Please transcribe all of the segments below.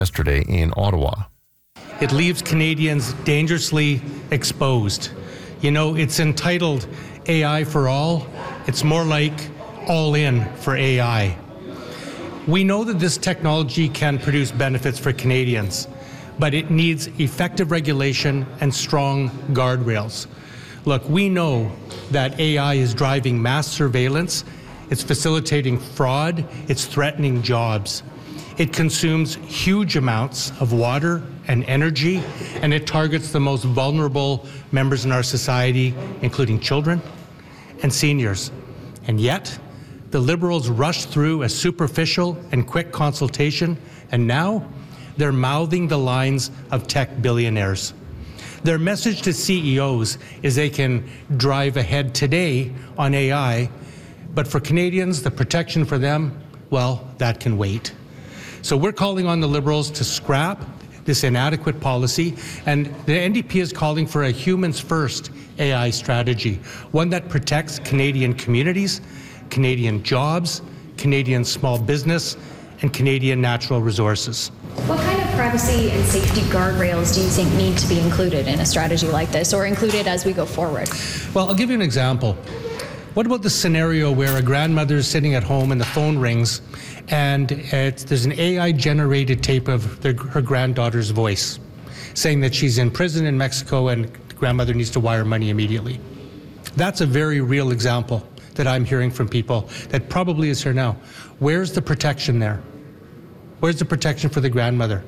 yesterday in Ottawa. It leaves Canadians dangerously exposed. You know, it's entitled AI for All. It's more like all in for AI. We know that this technology can produce benefits for Canadians, but it needs effective regulation and strong guardrails. Look, we know that AI is driving mass surveillance, it's facilitating fraud, it's threatening jobs. It consumes huge amounts of water and energy, and it targets the most vulnerable members in our society, including children and seniors. And yet, the Liberals rushed through a superficial and quick consultation, and now they're mouthing the lines of tech billionaires. Their message to CEOs is they can drive ahead today on AI, but for Canadians, the protection for them, well, that can wait. So we're calling on the Liberals to scrap this inadequate policy, and the NDP is calling for a humans first AI strategy, one that protects Canadian communities, Canadian jobs, Canadian small business, and Canadian natural resources. What kind of privacy and safety guardrails do you think need to be included in a strategy like this, or included as we go forward? Well, I'll give you an example. What about the scenario where a grandmother is sitting at home and the phone rings and there's an AI-generated tape of her granddaughter's voice saying that she's in prison in Mexico and the grandmother needs to wire money immediately? That's a very real example that I'm hearing from people that probably is here now. Where's the protection there? Where's the protection for the grandmother?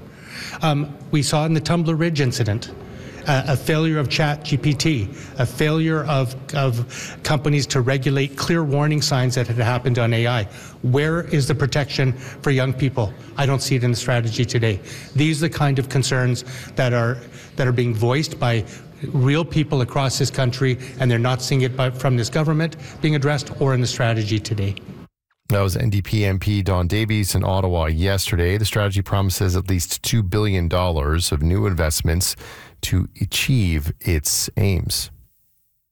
We saw in the Tumbler Ridge incident a failure of ChatGPT, a failure of companies to regulate clear warning signs that had happened on AI. Where is the protection for young people? I don't see it in the strategy today. These are the kind of concerns that are being voiced by real people across this country, and they're not seeing it from this government being addressed or in the strategy today. That was NDP MP Don Davies in Ottawa yesterday. The strategy promises at least $2 billion of new investments to achieve its aims.